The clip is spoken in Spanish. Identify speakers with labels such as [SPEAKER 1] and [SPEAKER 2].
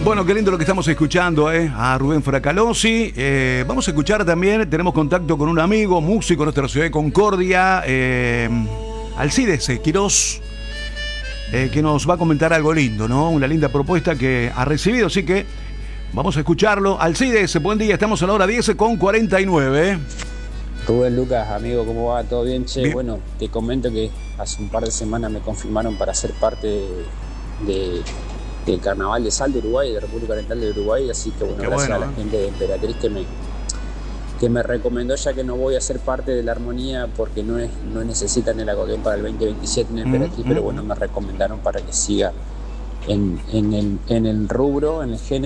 [SPEAKER 1] Bueno, qué lindo lo que estamos escuchando, a Rubén Fracalosi. Vamos a escuchar también, tenemos contacto con un amigo, músico de nuestra ciudad de Concordia, Alcides Quirós, que nos va a comentar algo lindo, ¿no? Una linda propuesta que ha recibido, así que vamos a escucharlo. Alcides, buen día, estamos a la hora 10:49.
[SPEAKER 2] Rubén, Lucas, amigo, ¿cómo va? ¿Todo bien, che?
[SPEAKER 1] Bien.
[SPEAKER 2] Bueno, te comento que hace un par de semanas me confirmaron para ser parte del Carnaval de Salta, Uruguay, de República Oriental de Uruguay, así que bueno,
[SPEAKER 1] Qué
[SPEAKER 2] gracias
[SPEAKER 1] bueno,
[SPEAKER 2] a la gente de Emperatriz que me recomendó, ya que no voy a ser parte de la armonía porque no necesitan el acordeón para el 2027 en Emperatriz, pero bueno, me recomendaron para que siga en el rubro, en el género.